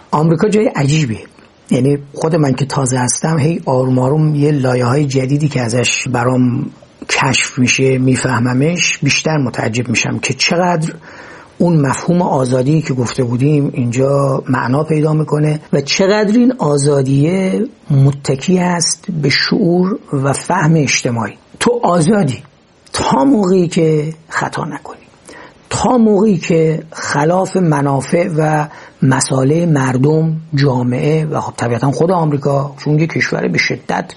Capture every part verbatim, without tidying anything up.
آمریکا جای عجیبیه. یعنی خود من که تازه هستم هی آروم آروم یه لایه‌های جدیدی که ازش برام کشف میشه میفهممش، بیشتر متعجب میشم که چقدر اون مفهوم آزادی که گفته بودیم اینجا معنا پیدا میکنه و چقدر این آزادیه متکی است به شعور و فهم اجتماعی. تو آزادی تا موقعی که خطا نکنی، تا موقعی که خلاف منافع و مسائل مردم، جامعه و خب طبیعتا خود آمریکا چون یه کشور به شدت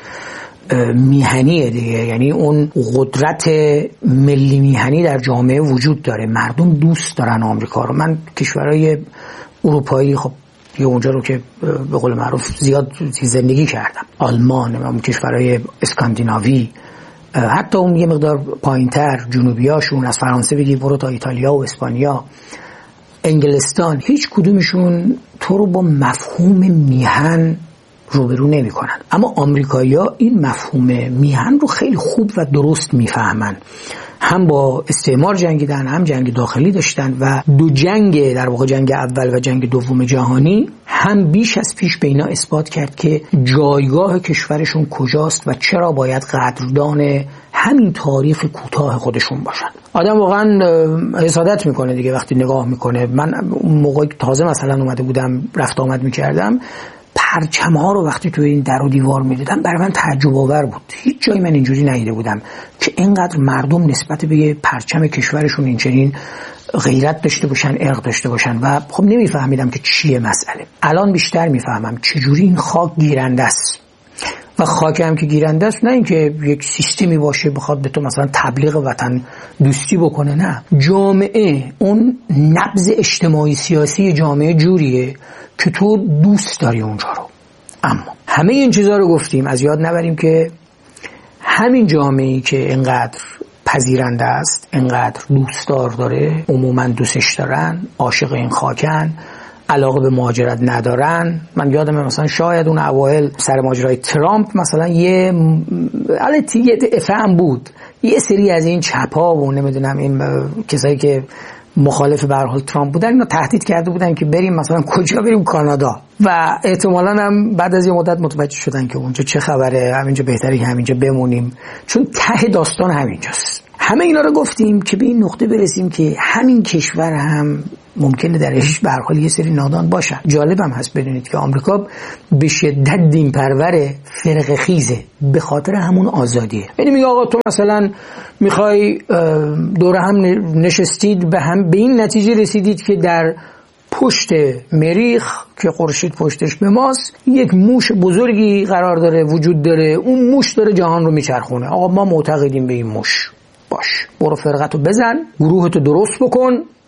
میهنیه دیگه، یعنی اون قدرت ملی میهنی در جامعه وجود داره، مردم دوست دارن آمریکا رو. من کشورهای اروپایی خب یه اونجا رو که به قول معروف زیاد زندگی کردم، آلمان، اون کشورهای اسکاندیناوی، حتی اون یه مقدار پایینتر جنوبیاشون، از فرانسه بگی برو تا ایتالیا و اسپانیا، انگلستان، هیچ کدومشون تو رو با مفهوم میهن روبرو نمی کنن. اما آمریکایی‌ها این مفهوم میهن رو خیلی خوب و درست میفهمن. هم با استعمار جنگیدن، هم جنگ داخلی داشتن و دو جنگ، در واقع جنگ اول و جنگ دوم جهانی، هم بیش از پیش به اینا اثبات کرد که جایگاه کشورشون کجاست و چرا باید قدردان همین تاریخ کوتاه خودشون باشن. آدم واقعا حسادت میکنه دیگه وقتی نگاه میکنه. من اون موقع تازه مثلا اومده بودم رفت آمد میکردم، پرچم ها رو وقتی توی این در و دیوار میدیدم برای من تعجب آور بود. هیچ جایی من اینجوری ندیده بودم که اینقدر مردم نسبت به پرچم کشورشون اینچنین غیرت داشته باشن، ارق داشته باشن و خب نمیفهمیدم که چیه مسئله. الان بیشتر میفهمم چجوری این خاک گیرنده است و خاک هم که گیرنده است نه اینکه یک سیستمی باشه بخواد به تو مثلا تبلیغ وطن دوستی بکنه، نه، جامعه اون نبض اجتماعی سیاسی جامعه جوریه که تو دوست داری اونجا رو. اما همه این چیزها رو گفتیم، از یاد نبریم که همین جامعه‌ای که اینقدر پذیرنده است، اینقدر دوستدار داره، عموما دوستش دارن، عاشق این خاکن، علاقه به مهاجرت ندارن. من یادمه مثلا شاید اون اوایل سر ماجرای ترامپ مثلا یه البته یه افهم بود، یه سری از این چپا و نمیدونم این کسایی که مخالف به هر حال ترامپ بودن اینا تهدید کرده بودن که بریم مثلا کجا، بریم کانادا، و احتمالاً هم بعد از یه مدت متوجه شدن که اونجا چه خبره، همینجا بهتره که همینجا بمونیم، چون ته داستان همینجاست. همه اینا رو گفتیم که به این نقطه برسیم که همین کشور هم ممکنه درش به هر حال یه سری نادان باشن. جالبم هست بدونید که آمریکا به شدت دین پرور، فرق خیزه به خاطر همون آزادیه. یعنی میگه آقا تو مثلا میخوای دور هم نشستید به هم به این نتیجه رسیدید که در پشت مریخ که خورشید پشتش به ماست یک موش بزرگی قرار داره، وجود داره، اون موش داره جهان رو میچرخونه. آقا ما معتقدیم به این موش. باش، برو فرقتو بزن، گروهتو درست بکن،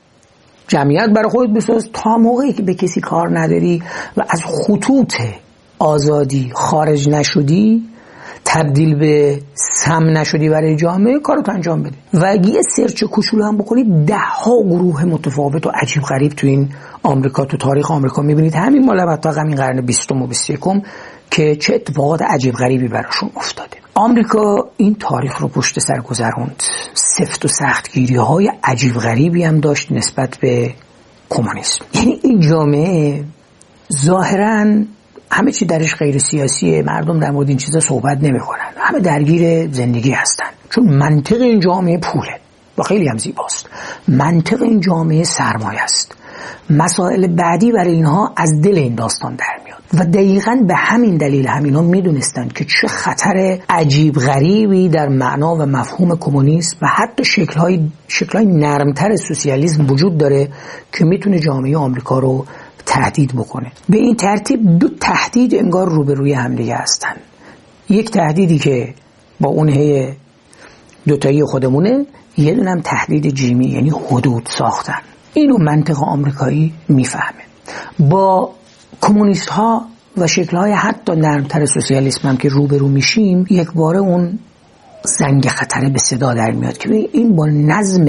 جمعیت برای خودت بساز. تا موقعی که به کسی کار نداری و از خطوط آزادی خارج نشدی، تبدیل به سم نشدی برای جامعه، کارت انجام بده. و اگه یه سرچ کوچولو هم بکنید، ده ها گروه متفاوت و عجیب غریب تو این آمریکا، تو تاریخ آمریکا میبینید، همین مال حتی همین قرن بیستم و بیست و یکم که چه اتفاقات عجیب غریبی براشون افتاده. آمریکا این تاریخ رو پشت سر گذروند، سفت و سختگیری های عجیب غریبی هم داشت نسبت به کمونیسم. یعنی این جامعه ظاهراً همه چی درش غیر سیاسیه، مردم در مورد این چیزا صحبت نمی‌کنن، همه درگیر زندگی هستن، چون منطق این جامعه پوله و خیلی هم زیباست. منطق این جامعه سرمایه است. مسائل بعدی برای اینها از دل این داستان در میاد و دقیقاً به همین دلیل همینا میدونستند که چه خطر عجیب غریبی در معنا و مفهوم کمونیسم و حتی شکل‌های شکل‌های نرمتر سوسیالیسم وجود داره که میتونه جامعه آمریکا رو تهدید بکنه. به این ترتیب دو تهدید انگار روبروی هم دیگه هستن. یک تهدیدی که با اون هی دوتایی خودمونه، یه دونم تهدید جیمی، یعنی حدود ساختن. اینو منطق آمریکایی میفهمه. با کمونیست ها و شکل‌های حتی نرمتر سوسیالیسم هم که روبرو میشیم، یک باره اون زنگ خطره به صدا در میاد که این با نظم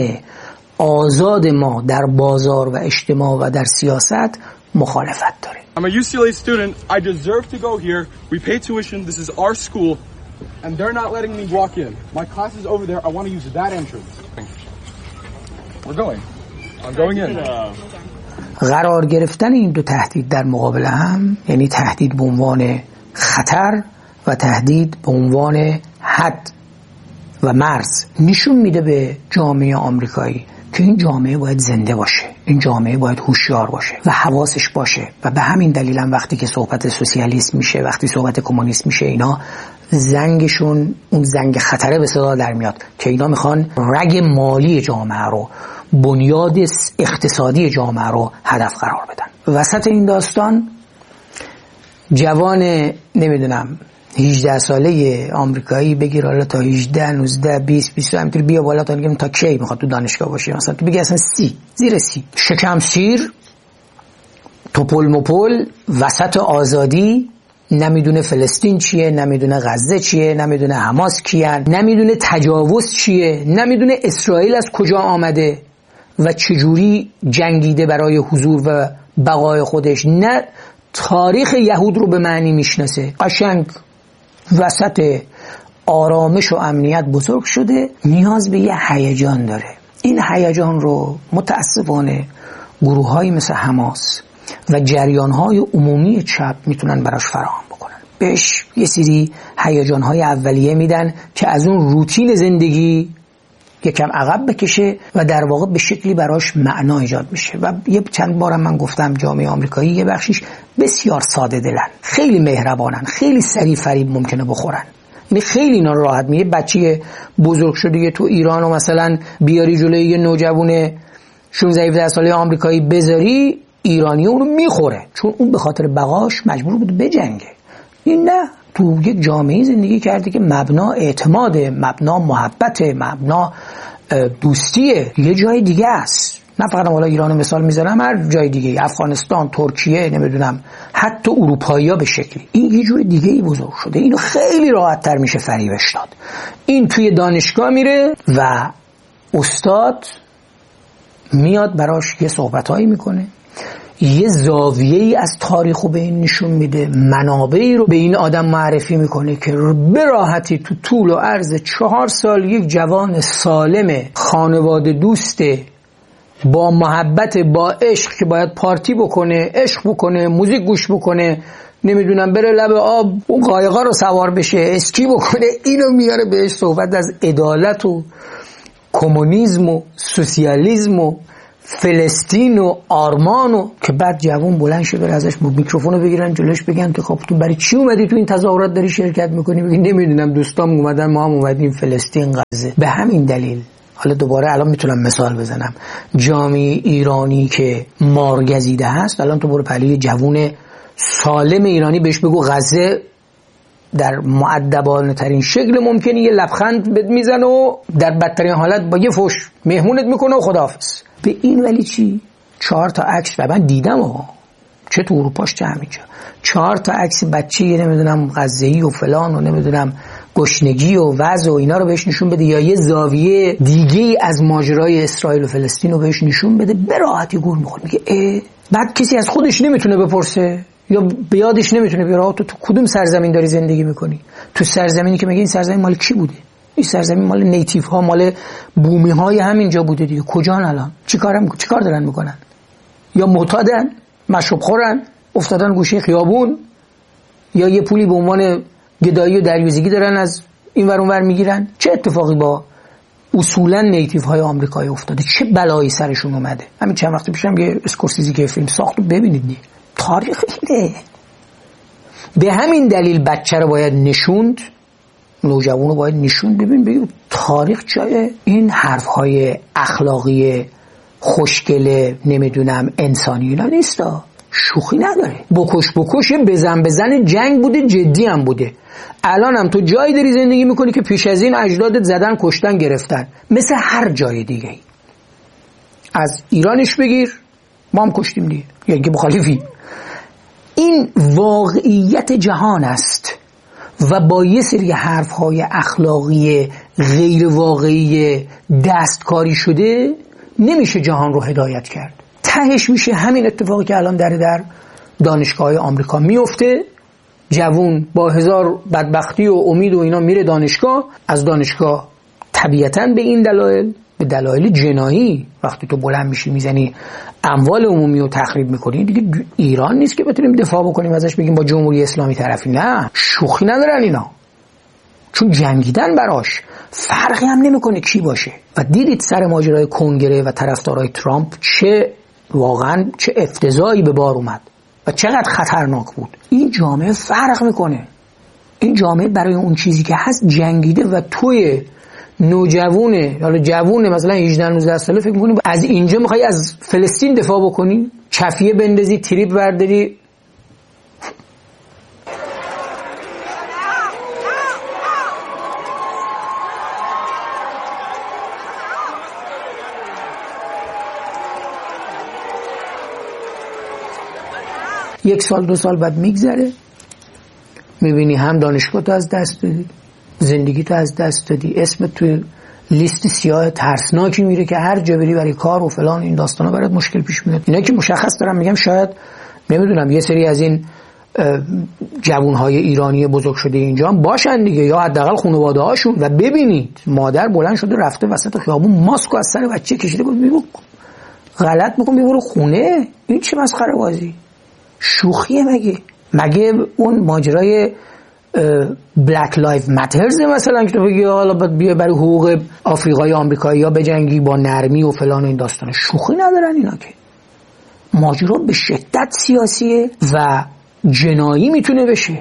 آزاد ما در بازار و اجتماع و در سیاست مخالفت داره. I'm a U C L A student. I deserve to go here. We pay tuition. This is our school. And they're not letting me walk in. My class is over there. I want to use that entrance. We're going. I'm going in. قرار گرفتن این دو تهدید در مقابل هم، یعنی تهدید به عنوان خطر و تهدید به عنوان حد و مرز، نشون میده به جامعه آمریکایی که این جامعه باید زنده باشه، این جامعه باید هوشیار باشه و حواسش باشه. و به همین دلیل هم وقتی که صحبت سوسیالیسم میشه، وقتی صحبت کمونیسم میشه، اینا زنگشون اون زنگ خطره به صدا در میاد که اینا میخوان رگ مالی جامعه رو، بنیاد اقتصادی جامعه رو هدف قرار بدن. وسط این داستان جوان نمیدونم هجده ساله آمریکایی بگیر حالا تا هجده نوزده بیست بیست همینطوری بیا بالا تا میگم تا کی میخواد تو دانشگاه باشه، مثلا تو بگی اصلا سی زیر سی، شکم سیر، توپل مپل، وسط آزادی، نمیدونه فلسطین چیه، نمیدونه غزه چیه، نمیدونه حماس کیان، نمیدونه تجاوز چیه، نمیدونه اسرائیل از کجا آمده و چجوری جنگیده برای حضور و بقای خودش، نه تاریخ یهود رو به معنی میشناسه. قشنگ وسط آرامش و امنیت بزرگ شده، نیاز به یه هیجان داره. این هیجان رو متاسفانه گروه‌هایی مثل حماس و جریان‌های عمومی چپ میتونن براش فراهم بکنن. بهش یه سری هیجان‌های اولیه میدن که از اون روتین زندگی یکم عقب بکشه و در واقع به شکلی براش معنا ایجاد میشه. و یه چند بارم من گفتم جامعه آمریکایی یه بخشیش بسیار ساده دلن، خیلی مهربانن، خیلی سریع فریب ممکنه بخورن. یعنی خیلی اینا راحت میگه بچه بزرگ شده تو ایران و مثلا بیاری جلوی یه نوجوان شانزده هفده ساله آمریکایی بذاری، ایرانی اون رو میخوره، چون اون به خاطر بقاش مجبور بود بجنگه. این نه، تو یک جامعه زندگی کرده که مبنا اعتماده، مبنا محبته، مبنا دوستیه. یه جای دیگه است، نه فقط حالا ایران مثال میذارم، هر جای دیگه، افغانستان، ترکیه، نمیدونم حتی اروپایی‌ها به شکلی این یه جور دیگه ای بزرگ شده. اینو خیلی راحت تر میشه فریبش داد. این توی دانشگاه میره و استاد میاد براش یه صحبتایی میکنه، یه زاویه‌ای از تاریخ رو به این نشون میده، منابعی رو به این آدم معرفی میکنه که به راحتی تو طول و عرض چهار سال یک جوان سالم، خانواده دوست، با محبت، با عشق که باید پارتی بکنه، عشق بکنه، موزیک گوش بکنه، نمیدونم بره لب آب اون قایقا رو سوار بشه، اسکی بکنه، اینو میاره بهش صحبت از عدالت و کمونیسم و سوسیالیسم و فلسطین و آرمان و که بعد جوان بلند شه بره ازش میکروفونو بگیرن جلوش بگن تو خب تو برای چی اومدی تو این تظاهرات داری شرکت میکنی؟ بگی نمیدونم دوستام اومدن ما هم اومدیم فلسطین غزه. به همین دلیل حالا دوباره الان میتونم مثال بزنم، جامعه ایرانی که مارگزیده هست، الان تو برو پهلوی جوون سالم ایرانی بهش بگو غزه، در مؤدبانه ترین شکل ممکنی یه لبخند بد میزنه و در بدترین حالت با یه فوش مهمونت میکنه و خداحافظ. به این ولی چی؟ چهار تا عکس و من دیدم ها، چه تو اروپاش چه همینجا، چهار تا عکس بچه یه نمیدونم غزه‌ای و فلان و نمیدونم گشنگی و وضع و اینا رو بهش نشون بده، یا یه زاویه دیگه از ماجرای اسرائیل و فلسطین رو بهش نشون بده، به راحتی گور میخوره. میگه اه بعد کسی از خودش نمیتونه بپرسه یا به یادش نمیتونه بیاره تو تو کدوم سرزمین داری زندگی میکنی؟ تو سرزمینی که میگه این سرزمین مال کی بوده؟ این سرزمین مال نیتیو ها، مال بومی های همینجا بوده دیگه. کجان الان؟ چیکارم چیکار دارن میکنن؟ یا معتادن، مشروب خورن، افتادن گوشه خیابون، یا یه پولی به عنوان گدایی و دریوزگی دارن از این ور اون ور میگیرن؟ چه اتفاقی با اصولا نیتیو های آمریکایی افتاده؟ چه بلایی سرشون اومده؟ همین چند وقت پیشم یه اسکورسیزی که فیلم ساخت ببینید دیگه. تاریخ اینه. به همین دلیل بچه رو باید نشوند، نوجوان رو باید نشوند. ببین بگیم تاریخ جای این حرف های اخلاقی خوشگله نمیدونم انسانی اینا نیستا، شوخی نداره. بکش بکش بزن بزن جنگ بوده، جدی هم بوده. الان هم تو جایی داری زندگی میکنی که پیش از این اجدادت زدن کشتن گرفتن، مثل هر جای دیگه. از ایرانش بگیر، ما هم کشتیم دیگه، یا که مخالفی. این واقعیت جهان است و با یه سری حرف‌های اخلاقی غیر واقعی دستکاری شده نمیشه جهان رو هدایت کرد. تهش میشه همین اتفاقی که الان در در دانشگاه‌های آمریکا میفته. جوون با هزار بدبختی و امید و اینا میره دانشگاه، از دانشگاه طبیعتاً به این دلایل به دلایل جنایی وقتی تو بلند میشی میزنی اموال عمومی رو تخریب میکنی، دیگه ایران نیست که بتونیم دفاع بکنیم ازش بگیم با جمهوری اسلامی طرفی. نه، شوخی ندارن اینا، چون جنگیدن براش. فرقی هم نمیکنه کی باشه. و دیدید سر ماجرای کنگره و طرفدارای ترامپ چه واقعا چه افتضاحی به بار اومد و چقدر خطرناک بود. این جامعه فرق میکنه. این جامعه برای اون چیزی که هست جنگیده و توی نوجوونه، حالا جوونه مثلا هجده نوزده ساله فکر می‌کنی از اینجا می‌خوای از فلسطین دفاع بکنی، چفیه بندازی، تریپ برداری. یک سال دو سال بعد میگذره، میبینی هم دانشگاه تو از دست دادی، زندگی تو از دست دادی، اسمت توی لیست سیاه ترسناکی میره که هر جا بری برای کار و فلان این داستانا برات مشکل پیش میاد. اینا که مشخص دارم میگم شاید نمیدونم یه سری از این جوانهای ایرانی بزرگ شده اینجا هم باشن دیگه، یا حداقل خانواده هاشون. و ببینید مادر بلند شده رفته وسط خیابون ماسکو از سر بچه کشیده بود، میگه غلط میکنم برو خونه. این چه مسخره بازی شوخیه مگه؟ مگه اون ماجرای بلک لایف ماترز مثلا که تو بگی حالا باید بیا برای حقوق آفریقایی آمریکایی یا بجنگی با نرمی و فلان و این داستانا؟ شوخی ندارن اینا که. ماجرا به شدت سیاسیه و جنایی میتونه بشه،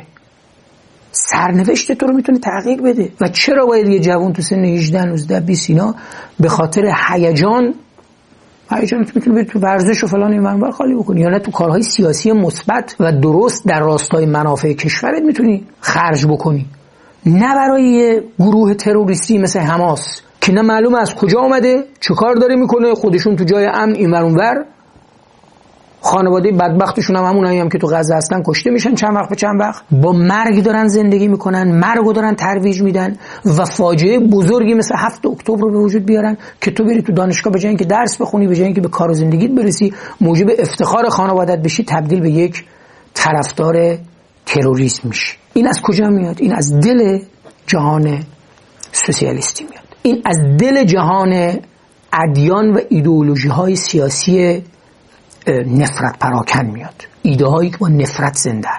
سرنوشت تو رو میتونه تغییر بده. و چرا باید یه جوان تو سن هجده نوزده بیست اینا به خاطر هیجان هیجان میتونه بری تو ورزش و فلان این منبر خالی بکنی، یا نه تو کارهای سیاسی مثبت و درست در راستای منافع کشورت میتونی خرج بکنی، نه برای یه گروه تروریستی مثل حماس که نه معلوم از کجا آمده، چه کار داره میکنه، خودشون تو جای امن این ور اون ور، خانواده بدبختشون هم همونایی هم که تو غزه هستن کشته میشن چند وقت به چند وقت، با مرگ دارن زندگی میکنن، مرگو دارن ترویج میدن و فاجعه بزرگی مثل هفت اکتبر رو به وجود بیارن که تو بری تو دانشگاه به جای اینکه درس بخونی، به جای اینکه به کار و زندگیت برسی، موجب افتخار خانواده‌ات بشی، تبدیل به یک طرفدار تروریسم میشی. این از کجا میاد؟ این از دل جهان سوسیالیستی میاد. این از دل جهان ادیان و ایدئولوژی‌های سیاسی نفرت پراکن میاد. ایده هایی که با نفرت زندن.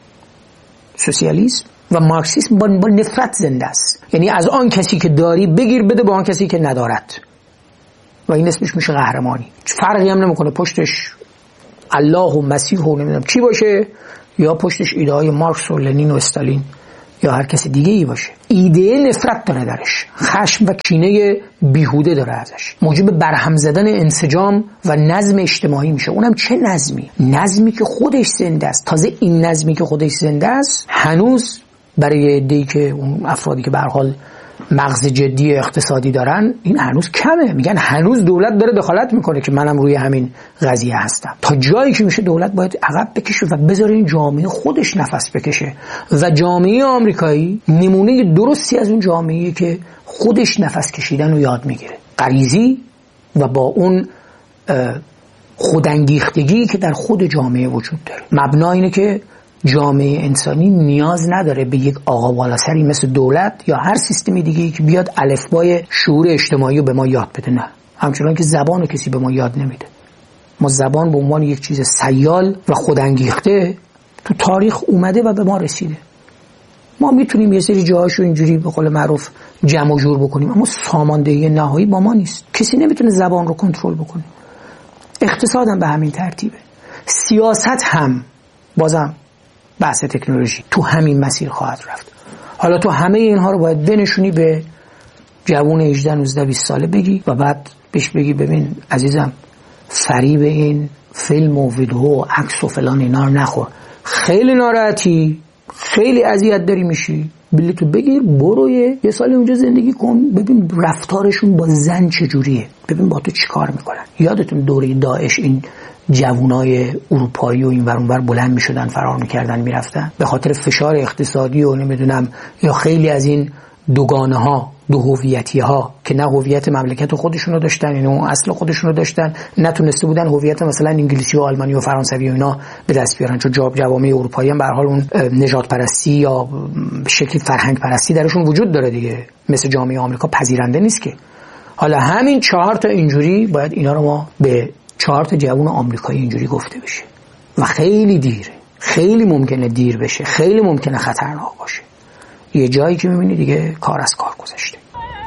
سوسیالیسم و مارکسیسم با, با نفرت زنده است. یعنی از آن کسی که داری بگیر بده با آن کسی که ندارد، و این اسمش میشه قهرمانی. فرقی هم نمیکنه پشتش الله و مسیح و نمیدونم چی باشه، یا پشتش ایده های مارکس و لنین و استالین یا هر کسی دیگه ای باشه. ایده نفرت داره درش، خشم و کینه بیهوده داره ازش، موجب برهم زدن انسجام و نظم اجتماعی میشه. اونم چه نظمی؟ نظمی که خودش زنده است. تازه این نظمی که خودش زنده است هنوز برای عده‌ای که اون افرادی که به هر حال مغز جدی اقتصادی دارن این هنوز کمه. میگن هنوز دولت داره دخالت میکنه، که منم روی همین قضیه هستم. تا جایی که میشه دولت باید عقب بکشه و بذاره این جامعه خودش نفس بکشه. و جامعه آمریکایی نمونه درستی از اون جامعه‌ای که خودش نفس کشیدن رو یاد میگیره، غریزی و با اون خودانگیختگی که در خود جامعه وجود داره. مبنا اینه که جامعه انسانی نیاز نداره به یک آقا بالاسری مثل دولت یا هر سیستمی دیگه‌ای که بیاد الفبای شعور اجتماعی رو به ما یاد بده. نه، همچنان که زبان رو کسی به ما یاد نمیده. ما زبان به عنوان یک چیز سیال و خودانگیخته تو تاریخ اومده و به ما رسیده. ما میتونیم یه سری جاهاشو اینجوری به قول معروف جمع و جور بکنیم، اما ساماندهی نهایی با ما نیست. کسی نمیتونه زبان رو کنترل بکنه. اقتصاد هم به همین ترتیبه. سیاست هم بازم بحث تکنولوژی تو همین مسیر خواهد رفت. حالا تو همه اینها رو باید بنشونی به جوون هجده نوزده بیست ساله بگی و بعد بهش بگی ببین عزیزم فریب این فیلم و ویدیو و عکس و فلان اینا رو نخور، خیلی ناراحتی، خیلی اذیت داری میشی، بلیتو بگیر برو یه سال اونجا زندگی کن، ببین رفتارشون با زن چجوریه، ببین با تو چی کار میکنن. یادتون دوره داعش این جوانای اروپایی و این ور اون ور بلند میشدن فرار میکردن میرفتن به خاطر فشار اقتصادی و نمیدونم، یا خیلی از این دوگانه ها دو هویتی ها که نه هویت مملکت خودشون رو داشتن، یعنی اون اصل خودشون رو داشتن، نتونسته بودن هویت مثلا انگلیسی و آلمانی و فرانسوی و اینا به دست بیارن، چون جواب جوامع اروپایی هم به هر حال اون نژاد پرستی یا به شکلی فرهنگ پرستی درشون وجود داره دیگه، مثل جامعه آمریکا پذیرنده نیست که. حالا همین چهار تا اینجوری باید اینا رو ما به چهار تا جوان آمریکایی اینجوری گفته بشه و خیلی دیره، خیلی ممکنه دیر بشه، خیلی ممکنه خطرناک باشه. یه جایی که میبینی دیگه کار از کار گذشته.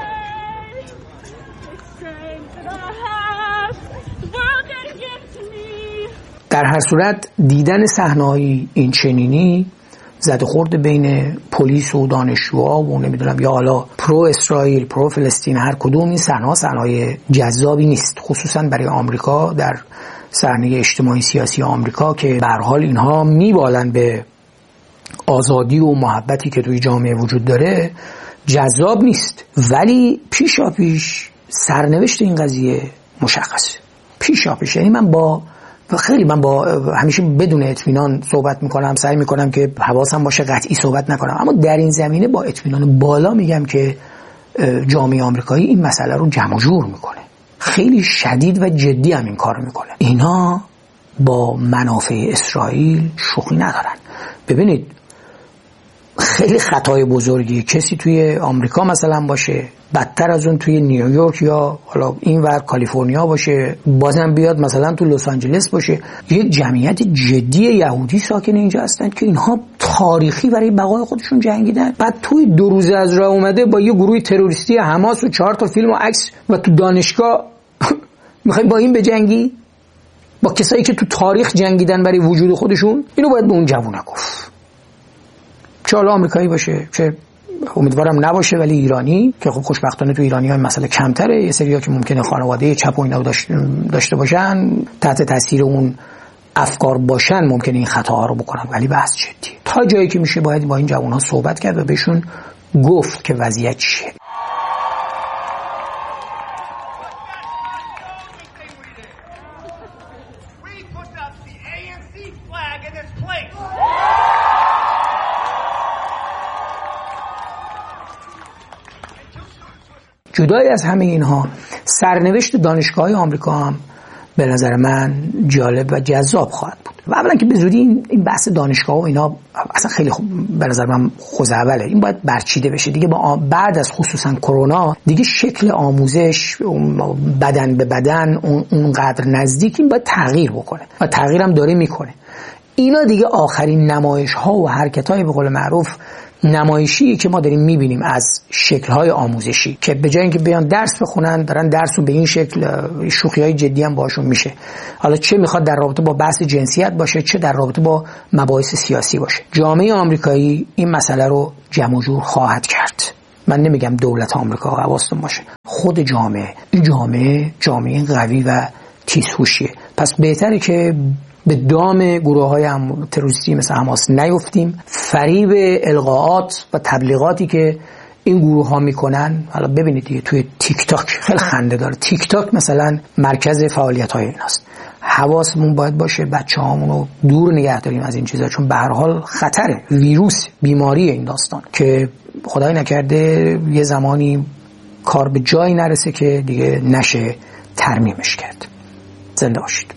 در هر صورت دیدن صحنه‌های این چنینی زد و خورد بین پلیس و دانشجوها و نمیدونم یا حالا پرو اسرائیل پرو فلسطین هر کدوم این صحنه‌ها صحنه‌های جذابی نیست، خصوصا برای آمریکا در صحنه اجتماعی سیاسی آمریکا که به هر حال اینها میبالن به آزادی و محبتی که توی جامعه وجود داره، جذاب نیست. ولی پیشا پیش سرنوشت این قضیه مشخصه، پیشا پیش. یعنی من با خیلی من با همیشه بدون اطمینان صحبت میکنم، سعی میکنم که حواسم باشه قطعی صحبت نکنم، اما در این زمینه با اطمینان بالا میگم که جامعه آمریکایی این مسئله رو جمع و جور میکنه، خیلی شدید و جدی هم این کار میکنه. اینا با منافع اسرائیل شوخی ندارن. ببینید خیلی خطای بزرگی کسی توی آمریکا مثلا باشه، بدتر از اون توی نیویورک یا حالا اینور کالیفرنیا باشه، بازم بیاد مثلا تو لس آنجلس باشه، یک جمعیت جدی یهودی ساکن اینجا هستند که اینها تاریخی برای بقای خودشون جنگیدن. بعد توی دو روز از راه اومده با یه گروه تروریستی حماس و چهار تا فیلم و عکس و تو دانشگاه میخوای با این بجنگی؟ با کسایی که تو تاریخ جنگیدن برای وجود خودشون؟ اینو باید به اون جوونا گفت. چه حالا آمریکایی باشه، چه امیدوارم نباشه، ولی ایرانی که خب خوشبختانه تو ایرانی ها این مسئله کمتره. یه سری‌ها که ممکنه خانواده چپ و اینا داشته باشن، تحت تاثیر اون افکار باشن، ممکنه این خطاها رو بکنن، ولی بحث جدی. تا جایی که میشه باید با این جوان‌ها صحبت کرد و بهشون گفت که وضعیت چیه. جدای از همه اینها سرنوشت دانشگاه‌های آمریکا هم به نظر من جالب و جذاب خواهد بود. و اولا که به زودی این بحث دانشگاه و اینا اصلا خیلی خوب به نظر من خوزعبله، این باید برچیده بشه دیگه. با بعد از خصوصا کرونا دیگه شکل آموزش بدن به بدن اونقدر نزدیک این باید تغییر بکنه و تغییرم داره میکنه. اینا دیگه آخرین نمایش ها و حرکت های به قول معروف نمایشی که ما داریم میبینیم از شکل‌های آموزشی که به جای اینکه بیان درس بخونن دارن درس رو به این شکل شوخی‌های جدی هم باشون میشه. حالا چه میخواد در رابطه با بحث جنسیت باشه، چه در رابطه با مباحث سیاسی باشه. جامعه آمریکایی این مسئله رو جمع و جور خواهد کرد. من نمیگم دولت آمریکا، حواستون باشه، خود جامعه، این جامعه جامعه قوی و تیزهوشیه. پس بهتره که به دام گروه‌های هم تروریستی مثل حماس نیفتیم. فریب القاءات و تبلیغاتی که این گروه‌ها میکنن، حالا ببینید دیگه توی تیک تاک خیلی خنده داره. تیک تاک مثلا مرکز فعالیت‌های ایناست. حواسمون باید باشه بچه‌هامون رو دور نگه داریم از این چیزا، چون به هر حال خطره، ویروس، بیماری این داستان که خدای نکرده یه زمانی کار به جایی نرسه که دیگه نشه ترمیمش کرد. زنده باشید.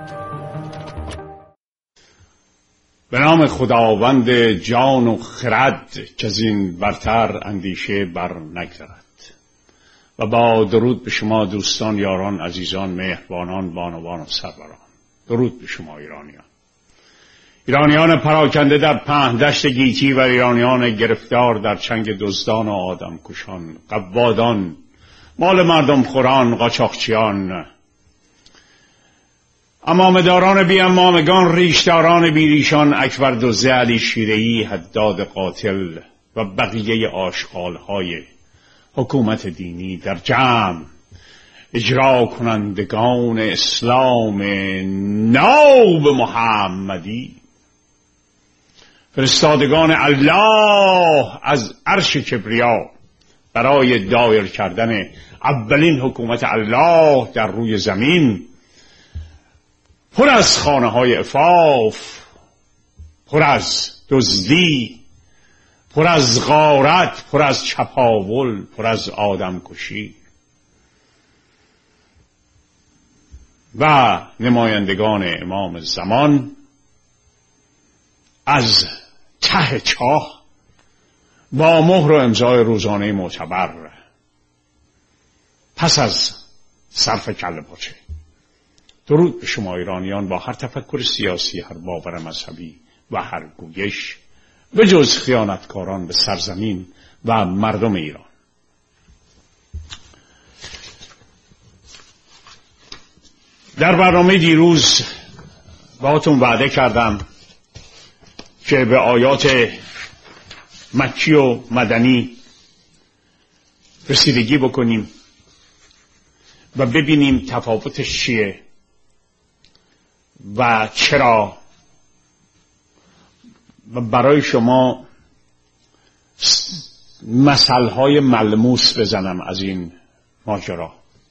به نام خداوند جان و خرد که از این برتر اندیشه بر نگذرد. و با درود به شما دوستان، یاران، عزیزان، مهربانان، بانوان و سروران. درود به شما ایرانیان، ایرانیان پراکنده در پهن دشت گیتی و ایرانیان گرفتار در چنگ دزدان و آدم کشان، قوادان، مال مردم خوران، قاچاقچیان، امامداران بی امامگان، ریشداران بی ریشان، اکبر دوزه، علی شیره‌ای، حداد قاتل و بقیه آشغال‌های حکومت دینی در جمع، اجرا کنندگان اسلام ناب محمدی، فرستادگان الله از عرش کبریا برای دایر کردن اولین حکومت الله در روی زمین، پر از خانه های عفاف، پر از دزدی، پر از غارت، پر از چپاول، پر از آدم کشی و نمایندگان امام زمان از ته چاه با مهر و امضای روزانه معتبر پس از صرف کله پاچه. درود به شما ایرانیان با هر تفکر سیاسی، هر باور مذهبی و هر گویش، به جز خیانتکاران به سرزمین و مردم ایران. در برنامه دیروز باهاتون وعده کردم که به آیات مکی و مدنی رسیدگی بکنیم و ببینیم تفاوتش چیه و چرا، و برای شما مثلهای ملموس بزنم از این ماجرا.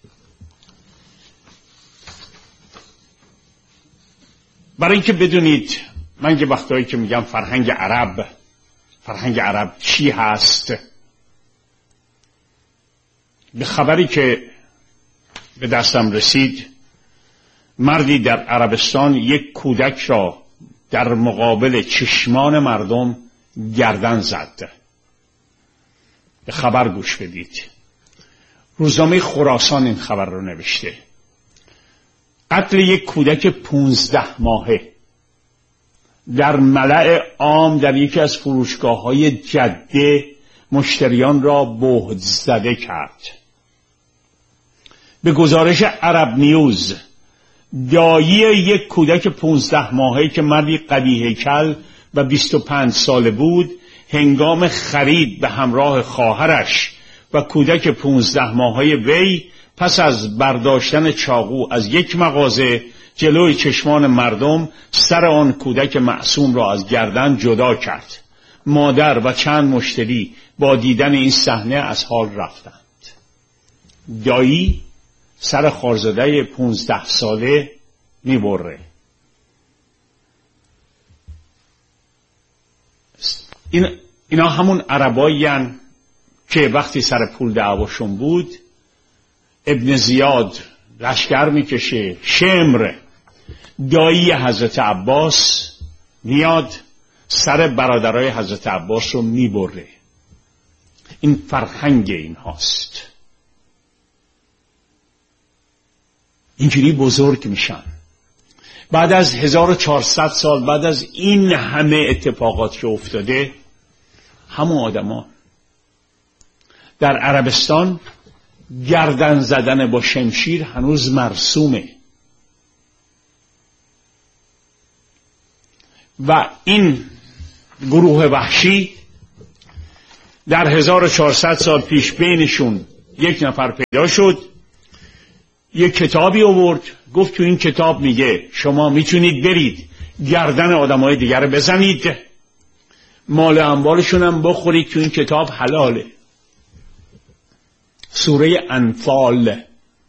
برای اینکه بدونید من که وقتایی که میگم فرهنگ عرب، فرهنگ عرب چی هست، به خبری که به دستم رسید، مردی در عربستان یک کودک را در مقابل چشمان مردم گردن زد. به خبر گوش بدید. روزنامه خراسان این خبر رو نوشته. قتل یک کودک پونزده ماهه در ملأ عام در یکی از فروشگاه‌های جده مشتریان را بهت زده کرد. به گزارش عرب نیوز، دایی یک کودک پونزده ماهه که مردی قوی هیکل و بیست و پنج ساله بود، هنگام خرید به همراه خواهرش و کودک پونزده ماهه وی پس از برداشتن چاقو از یک مغازه جلوی چشمان مردم سر آن کودک معصوم را از گردن جدا کرد. مادر و چند مشتری با دیدن این صحنه از حال رفتند. دایی سر خارزاده پونزده ساله میبره. این اینا همون عربایین که وقتی سر پول دعواشون بود، ابن زیاد لشکر میکشه، شمر دایی حضرت عباس میاد سر برادرای حضرت عباس رو میبره. این فرهنگ این هاست. اینجوری بزرگ میشن. بعد از هزار و چهارصد سال، بعد از این همه اتفاقات که افتاده، همون آدما در عربستان گردن زدن با شمشیر هنوز مرسومه و این گروه وحشی در هزار و چهارصد سال پیش بینشون یک نفر پیدا شد، یک کتابی آورد، گفت تو این کتاب میگه شما میتونید برید گردن آدمای دیگر رو بزنید، مال اموالشون هم بخورید، تو این کتاب حلاله. سوره انفال.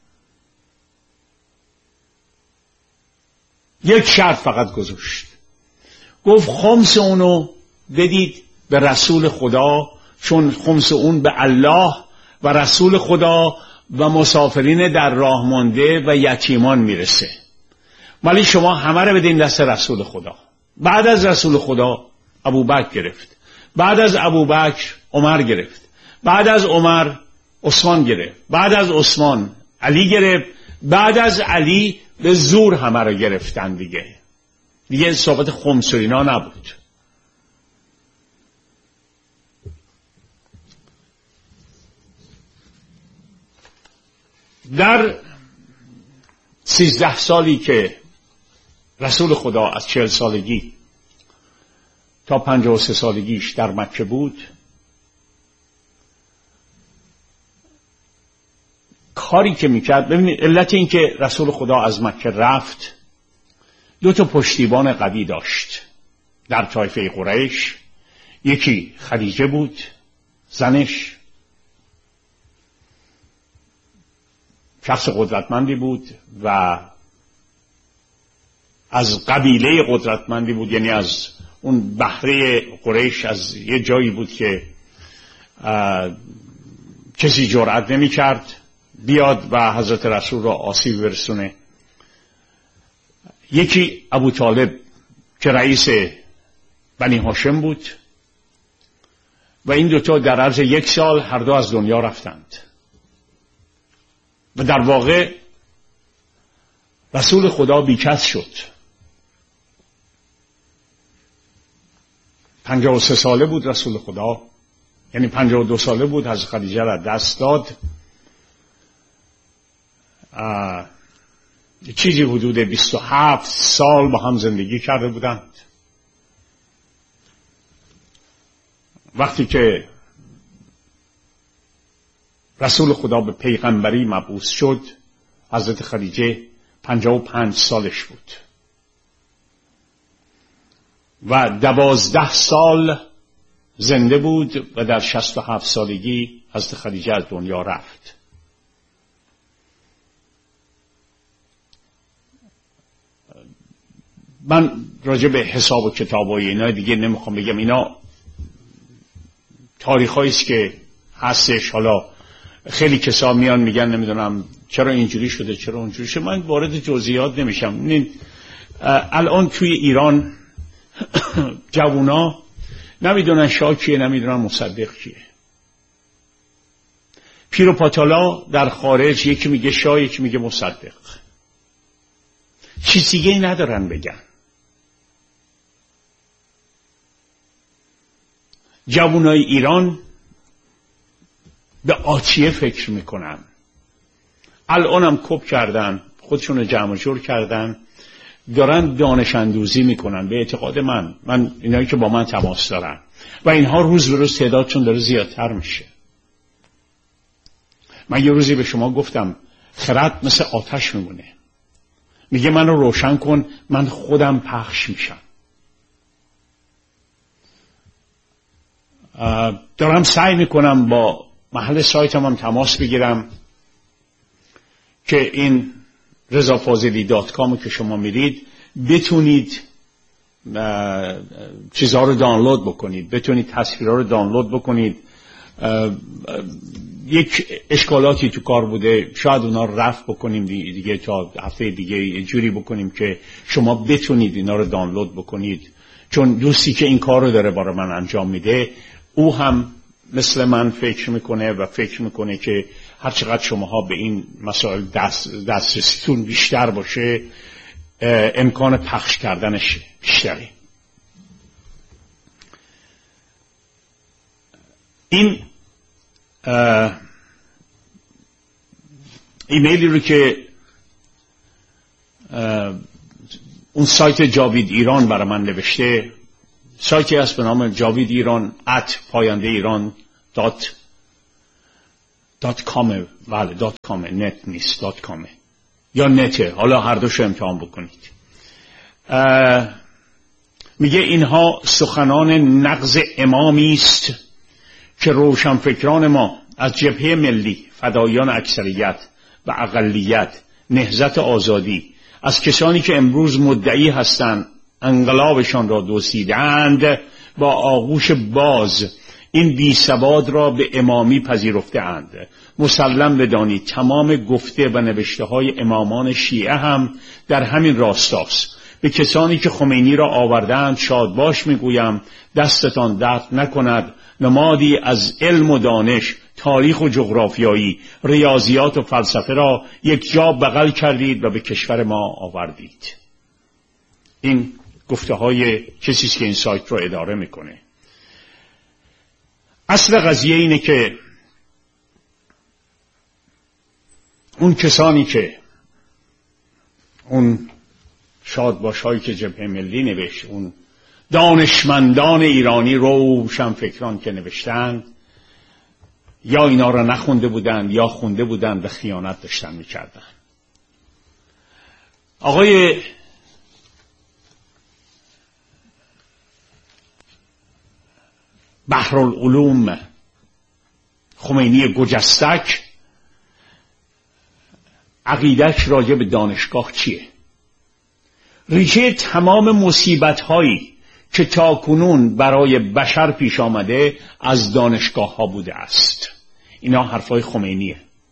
یک شرط فقط گذاشت، گفت خمس اونو بدید به رسول خدا، چون خمس اون به الله و رسول خدا و مسافرین در راه مانده و یتیمان میرسه، ولی شما همه رو بدین دست رسول خدا. بعد از رسول خدا ابوبکر گرفت، بعد از ابوبکر عمر گرفت، بعد از عمر عثمان گرفت، بعد از عثمان علی گرفت، بعد از علی به زور همه رو گرفتن دیگه. دیگه صحبت خمس و اینا نبود. در سیزده سالی که رسول خدا از چهل سالگی تا پنجاه و سه سالگیش در مکه بود، کاری که میکرد، ببینید علت این که رسول خدا از مکه رفت، دو تا پشتیبان قوی داشت در طایفه قریش. یکی خدیجه بود، زنش شخص قدرتمندی بود و از قبیله قدرتمندی بود، یعنی از اون بحره قریش، از یه جایی بود که کسی جرأت نمی کرد بیاد و حضرت رسول را آسیب برسونه. یکی ابو طالب که رئیس بنی هاشم بود و این دوتا در عرض یک سال هر دو از دنیا رفتند. و در واقع رسول خدا بیکس شد. پنجاه و سه ساله بود رسول خدا، یعنی پنجاه و دو ساله بود حضرت خدیجه را دست داد. چیزی حدود بیست و هفت سال با هم زندگی کرده بودند. وقتی که رسول خدا به پیغمبری مبعوث شد، حضرت خدیجه پنجاه و پنج سالش بود و دوازده سال زنده بود و در شصت و هفت سالگی حضرت خدیجه از دنیا رفت. من راجع به حساب و کتاب و اینا دیگه نمیخوام بگم، اینا تاریخایی است که هستش. حالا خیلی کسا میان میگن نمیدونم چرا اینجوری شده چرا اونجوری شده، من وارد جزئیات نمیشم. الان توی ایران جوونا نمیدونن شاه کیه، نمیدونن مصدق کیه. پیر و پاتالا در خارج یکی میگه شاه یکی میگه مصدق، چیز دیگه ندارن بگن. جوانای ایران به آتیه فکر میکنن. الانم کپ کردن، خودشون رو جمع جور کردن، دارن دانش اندوزی میکنن. به اعتقاد من من اینایی که با من تماس دارن و اینها روز به روز تعدادشون داره زیادتر میشه. من یه روزی به شما گفتم خرد مثل آتش میمونه، میگه منو روشن کن من خودم پخش میشم. دارم سعی میکنم با محل سایتم هم تماس بگیرم که این رضا فاضلی دات کام که شما میرید بتونید چیزها رو دانلود بکنید، بتونید تصویرها رو دانلود بکنید. یک اشکالاتی تو کار بوده، شاید اونا رو رفع بکنیم دیگه تا هفته دیگه یه جوری بکنیم که شما بتونید اینا رو دانلود بکنید. چون دوستی که این کار رو داره برای من انجام میده، او هم مثل من فکر میکنه و فکر میکنه که هر چقدر شماها به این مسائل دست دسترسیتون بیشتر باشه، امکان پخش کردنش بیشتره. این ایمیلی رو که اون سایت جاوید ایران برای من نوشته، سایتی هست به نام جاوید ایران ات پاینده ایران دات دات کامه. بله دات کامه، نت نیست، دات کامه یا نته، حالا هر دوشو امتحان بکنید. میگه اینها سخنان نقض امامی است که روشنفکران ما از جبهه ملی، فدایان اکثریت و اقلیت، نهضت آزادی، از کسانی که امروز مدعی هستند انقلابشان را دزدیدند، با آغوش باز این بی سواد را به امامی پذیرفته اند. مسلم بدانید تمام گفته و نوشته های امامان شیعه هم در همین راستاست. به کسانی که خمینی را آوردند شادباش میگویم دستتان درد نکند. نمادی از علم و دانش، تاریخ و جغرافیایی، ریاضیات و فلسفه را یک جا بغل کردید و به کشور ما آوردید. این گفته های کسی که این سایت رو اداره میکنه. اصل قضیه اینه که اون کسانی که اون شادباش هایی که جبهه ملی نوشت، اون دانشمندان ایرانی روشن فکران که نوشتند، یا اینا را نخونده بودند یا خونده بودند و خیانت داشتن میکردن. آقای بحرالعلوم خمینی گجستک عقیده‌اش راجع به دانشگاه چیه؟ ریشه تمام مصیبت هایی که تاکنون برای بشر پیش آمده از دانشگاه ها بوده است. اینا حرفای خمینیه.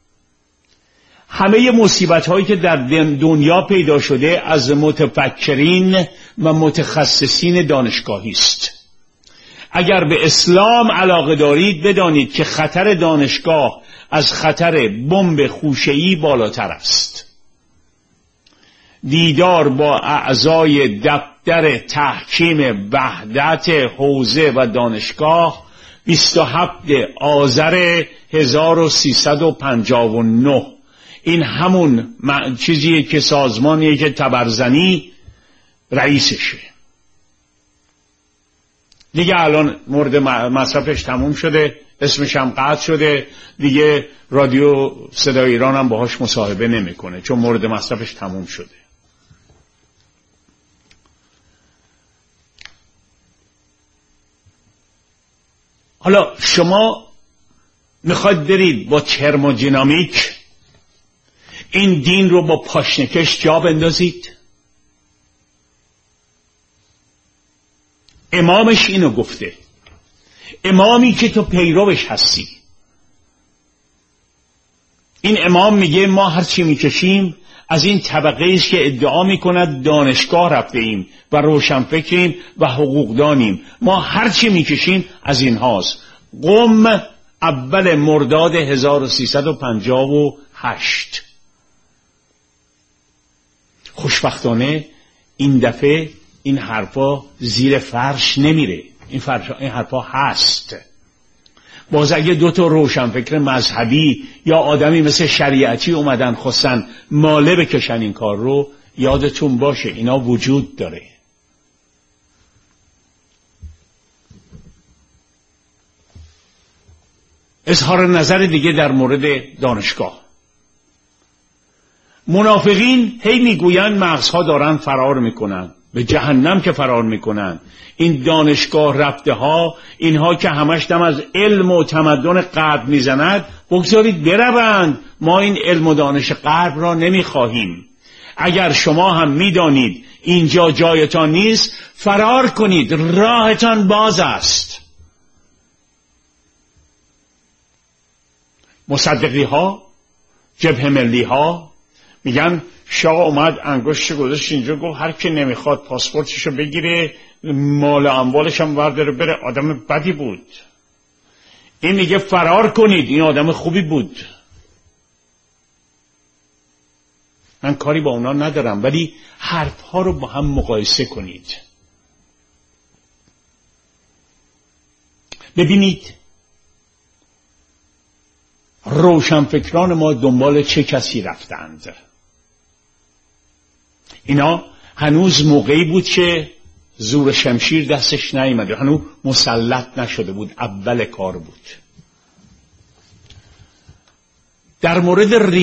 همه مصیبت هایی که در دنیا پیدا شده از متفکرین و متخصصین دانشگاهی است. اگر به اسلام علاقه دارید بدانید که خطر دانشگاه از خطر بمب خوشه‌ای بالاتر است. دیدار با اعضای دفتر تحکیم وحدت حوزه و دانشگاه بیست و هفتم آذر هزار و سیصد و پنجاه و نه. این همون چیزیه که سازمانیه که تبرزنی رئیسشه. دیگه الان مورد مصرفش تموم شده، اسمش هم قطع شده، دیگه رادیو صدای ایران هم باهاش مصاحبه نمیکنه چون مورد مصرفش تموم شده. حالا شما میخواید برید با ترمودینامیک این دین رو با پاشنکش جا بندازید؟ امامش اینو گفته، امامی که تو پیروش هستی. این امام میگه ما هرچی میکشیم از این طبقه ایست که ادعا میکند دانشگاه رفته ایم و روشنفکریم و حقوقدانیم. ما هرچی میکشیم از این هاست. قم اول مرداد هزار و سیصد و پنجاه و هشت. خوشبختانه این دفعه این حرفا زیر فرش نمیره، این, این حرفا هست. باز اگه دو تا روشنفکر مذهبی یا آدمی مثل شریعتی اومدن خواستن ماله بکشن این کار رو، یادتون باشه اینا وجود داره. اظهار نظر دیگه در مورد دانشگاه. منافقین هی میگوین مغزها دارن فرار میکنن، به جهنم که فرار میکنن. این دانشگاه رفته ها، اینها که همش دم از علم و تمدن غرب میزند، بگذارید بروند. ما این علم و دانش غرب را نمیخواهیم. اگر شما هم میدانید اینجا جایتان نیست، فرار کنید، راهتان باز است. مصدقی ها، جبهه ملی ها میگن شاه اومد انگشت گذاشت اینجا، گفت هر کی نمیخواد پاسپورتشو بگیره، مال اموالش هم برداره بره. آدم بدی بود. این میگه فرار کنید، این آدم خوبی بود. من کاری با اونا ندارم، ولی حرف ها رو با هم مقایسه کنید. ببینید روشنفکران ما دنبال چه کسی رفتند. اینا هنوز موقعی بود که زور شمشیر دستش نیامده، هنوز مسلط نشده بود، اول کار بود. در مورد